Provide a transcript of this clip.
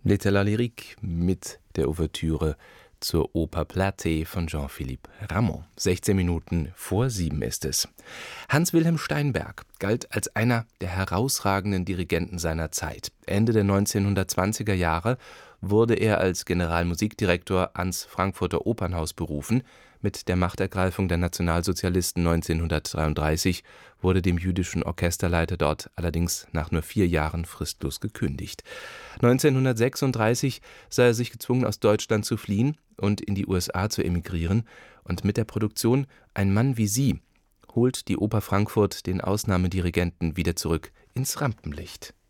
L'été la lyrique mit der Ouvertüre zur Oper Platée von Jean-Philippe Rameau. 16 Minuten vor 7 ist es. Hans Wilhelm Steinberg galt als einer der herausragenden Dirigenten seiner Zeit. Ende der 1920er Jahre wurde er als Generalmusikdirektor ans Frankfurter Opernhaus berufen. Mit der Machtergreifung der Nationalsozialisten 1933 wurde dem jüdischen Orchesterleiter dort allerdings nach nur 4 Jahren fristlos gekündigt. 1936 sah er sich gezwungen, aus Deutschland zu fliehen und in die USA zu emigrieren, und mit der Produktion Ein Mann wie Sie holt die Oper Frankfurt den Ausnahmedirigenten wieder zurück ins Rampenlicht.